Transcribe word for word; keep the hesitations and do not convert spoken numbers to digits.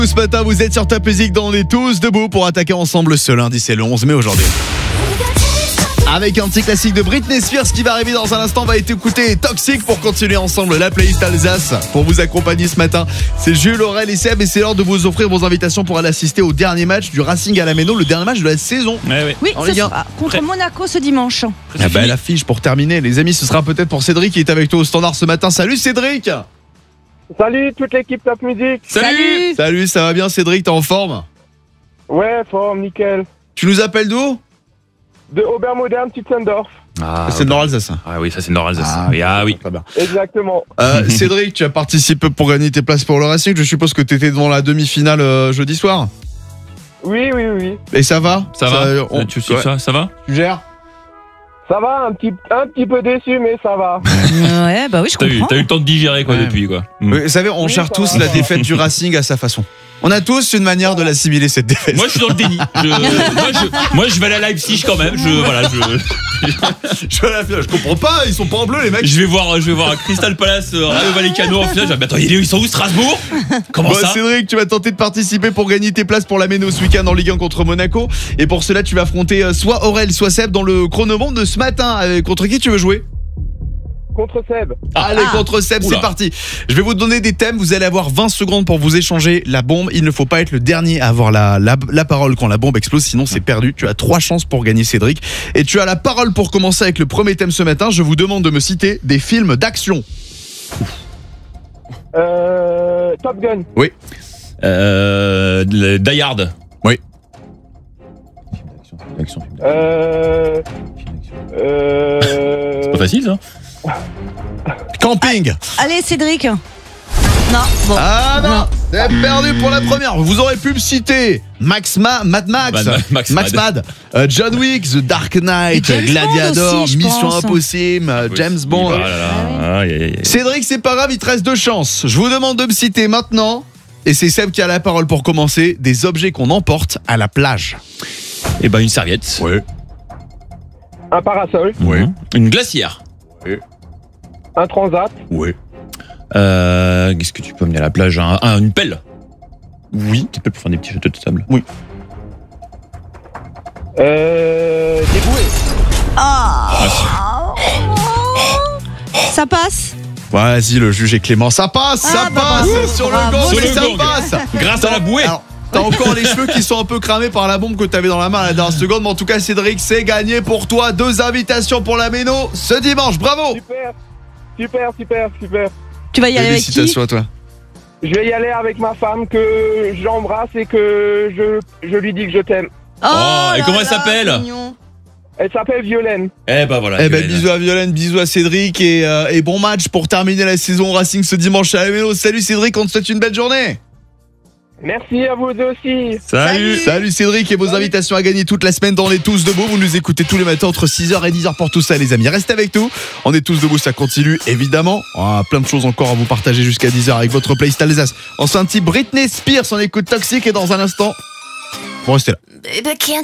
Ce matin, vous êtes sur Top Music, on est tous debout pour attaquer ensemble ce lundi, c'est le onze mai aujourd'hui. Avec un petit classique de Britney Spears qui va arriver dans un instant, on va écouter Toxic pour continuer ensemble la playlist Alsace. Pour vous accompagner ce matin, c'est Jules, Aurel et Seb et c'est l'heure de vous offrir vos invitations pour aller assister au dernier match du Racing à la Méno, le dernier match de la saison. Ouais, ouais. Oui, En ce Ligue un. sera contre Prêt. Monaco ce dimanche. Ah bah l'affiche pour terminer, les amis, ce sera peut-être pour Cédric qui est avec toi au standard ce matin. Salut Cédric. Salut toute l'équipe Top Music. Salut. Salut, ça va bien Cédric, t'es en forme? Ouais, forme, nickel. Tu nous appelles d'où? De Obermodern, Titzendorf. Ah, C'est Nord Alsace. Ah oui, ça c'est Nord Alsace. Ah, oui, ah oui. Très bien. Exactement. Euh, Cédric, tu as participé pour gagner tes places pour le Racing. Je suppose que tu étais devant la demi-finale euh, jeudi soir. Oui, oui, oui. Et ça va? Ça, va on- tu, tu- ouais. ça, ça va Tu gères? Ça va, un petit, un petit peu déçu, mais ça va. Ouais, bah oui, je T'as eu, comprends. t'as eu le temps de digérer quoi Ouais. depuis quoi. Mm. Vous savez, on Oui, gère ça tous va, la ça va. défaite du Racing à sa façon. On a tous une manière de l'assimiler cette défaite. Moi je suis dans le déni. Je, moi, je, moi je vais aller à Leipzig quand même. Je voilà, je, je, la- je comprends pas, ils sont pas en bleu les mecs. je vais voir, je vais voir Crystal Palace, euh, Rayo Vallecano. En finale, je vais, mais attends, ils sont où Strasbourg? Comment Bon, ça? Cédric, tu vas tenter de participer pour gagner tes places pour la Méno ce week-end en Ligue un contre Monaco. Et pour cela, tu vas affronter euh, soit Aurel, soit Seb dans le chronomonde de ce matin. Euh, Contre qui tu veux jouer? Contre Seb. Allez, Ah. contre Seb, Oula. c'est parti. Je vais vous donner des thèmes, vous allez avoir vingt secondes pour vous échanger la bombe. Il ne faut pas être le dernier à avoir la, la, la parole quand la bombe explose, sinon c'est perdu. Tu as trois chances pour gagner Cédric. Et tu as la parole pour commencer avec le premier thème ce matin. Je vous demande de me citer des films d'action. Euh, Top Gun. Euh, le Die Hard. Euh, euh, Pas facile ça. Camping. Allez, Cédric. Non, bon. Ah non, c'est perdu pour la première. Vous aurez pu me citer Max Ma, Mad Max, Mad- Max Max Mad. Mad, euh, John Wick, The Dark Knight, Et James Gladiator, Bond aussi, je Mission pense. Impossible, euh, James Oui, Bond. bah là, là. Aïe, aïe, aïe. Cédric, c'est pas grave, il te reste deux chances. Je vous demande de me citer maintenant, et c'est Seb qui a la parole pour commencer, des objets qu'on emporte à la plage. Et bah une serviette. Ouais. un parasol. Ouais. Une glacière. Un transat. Ouais. Euh, qu'est-ce que tu peux amener à la plage? un, un- Une pelle. Oui. Une pelle pour faire des petits châteaux de sable. Oui. Euh, des bouées. Ah. Ça passe. Vas-y, le juge est clément. Ça passe, ça Ah, bah, passe bravo. sur le Bravo. gong, Sur mais le ça gong. passe. Grâce à la bouée. Alors, t'as encore les cheveux qui sont un peu cramés par la bombe que t'avais dans la main à la dernière seconde. Mais en tout cas, Cédric, c'est gagné pour toi. Deux invitations pour la Méno ce dimanche. Bravo. Super. Super, super, super. Tu vas y aller avec qui? Félicitations à toi. Je vais y aller avec ma femme que j'embrasse et que je, je lui dis que je t'aime. Oh, et là comment elle là, s'appelle? c'est mignon. Elle s'appelle Violaine. Eh bah voilà. Eh ben, Violaine. bisous à Violaine, bisous à Cédric et, euh, et bon match pour terminer la saison au Racing ce dimanche à la Méno. Salut Cédric, on te souhaite une belle journée. Merci à vous aussi. Salut. Salut Cédric et vos invitations à gagner toute la semaine dans On est tous debout. Vous nous écoutez tous les matins entre six heures et dix heures pour tout ça les amis. Restez avec nous. On est tous debout, ça continue évidemment. On a plein de choses encore à vous partager jusqu'à dix heures avec votre playlist Alsace. On fait un petit Britney Spears, on écoute Toxic et dans un instant, vous restez là. Baby, can't